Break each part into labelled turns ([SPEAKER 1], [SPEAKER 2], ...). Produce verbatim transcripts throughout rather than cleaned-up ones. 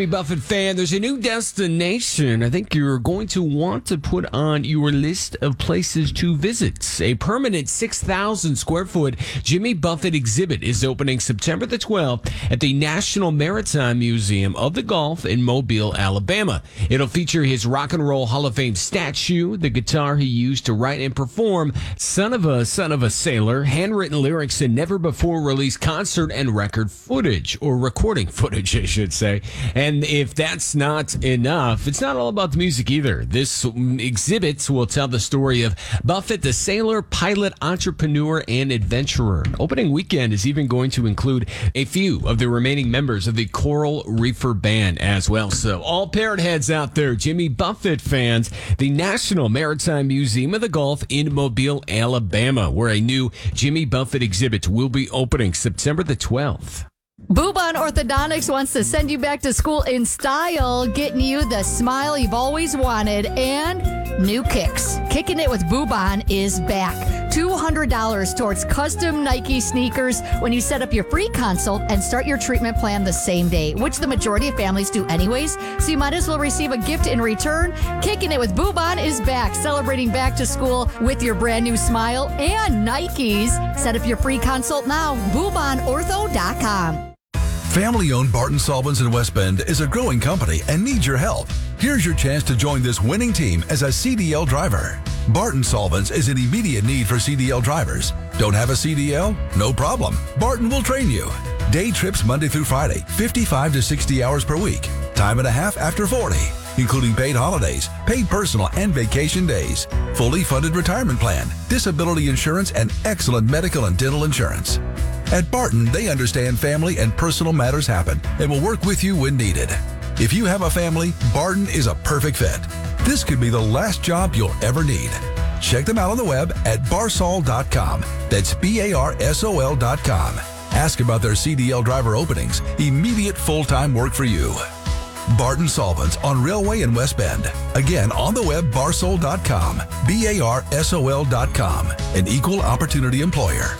[SPEAKER 1] Buffett fan, there's a new destination I think you're going to want to put on your list of places to visit. A permanent six thousand square foot Jimmy Buffett exhibit is opening September the twelfth at the National Maritime Museum of the Gulf in Mobile, Alabama. It'll feature his Rock and Roll Hall of Fame statue, the guitar he used to write and perform Son of a Son of a Sailor, handwritten lyrics, and never before released concert and record footage, or recording footage, I should say. And And if that's not enough, it's not all about the music either. This exhibit will tell the story of Buffett, the sailor, pilot, entrepreneur, and adventurer. Opening weekend is even going to include a few of the remaining members of the Coral Reefer Band as well. So all parrot heads out there, Jimmy Buffett fans, the National Maritime Museum of the Gulf in Mobile, Alabama, where a new Jimmy Buffett exhibit will be opening September the twelfth.
[SPEAKER 2] Boobon Orthodontics wants to send you back to school in style, getting you the smile you've always wanted and new kicks. Kicking It with Boobon is back. two hundred dollars towards custom Nike sneakers when you set up your free consult and start your treatment plan the same day, which the majority of families do anyways, so you might as well receive a gift in return. Kicking It with Boobon is back, celebrating back to school with your brand new smile and Nikes. Set up your free consult now, boobon ortho dot com.
[SPEAKER 3] Family-owned Barton Solvents in West Bend is a growing company and needs your help. Here's your chance to join this winning team as a C D L driver. Barton Solvents is in immediate need for C D L drivers. Don't have a C D L? No problem. Barton will train you. Day trips Monday through Friday, fifty-five to sixty hours per week. Time and a half after forty, including paid holidays, paid personal and vacation days, fully funded retirement plan, disability insurance, and excellent medical and dental insurance. At Barton, they understand family and personal matters happen and will work with you when needed. If you have a family, Barton is a perfect fit. This could be the last job you'll ever need. Check them out on the web at barsol dot com. That's B A R S O L dot com. Ask about their C D L driver openings. Immediate full-time work for you. Barton Solvents on Railway in West Bend. Again, on the web, barsol dot com. B A R S O L dot com. An equal opportunity employer.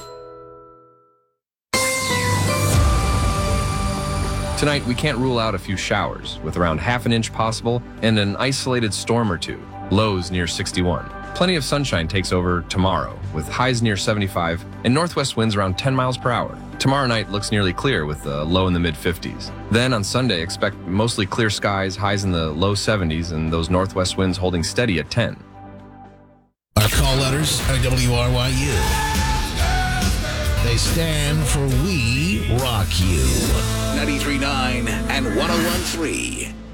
[SPEAKER 4] Tonight, we can't rule out a few showers, with around half an inch possible and an isolated storm or two, lows near sixty-one. Plenty of sunshine takes over tomorrow, with highs near seventy-five and northwest winds around ten miles per hour. Tomorrow night looks nearly clear with a low in the mid fifties. Then on Sunday, expect mostly clear skies, highs in the low seventies, and those northwest winds holding steady at ten.
[SPEAKER 5] Our call letters are W R Y U. They stand for We Rock You.
[SPEAKER 6] ninety-three point nine and one oh one point three.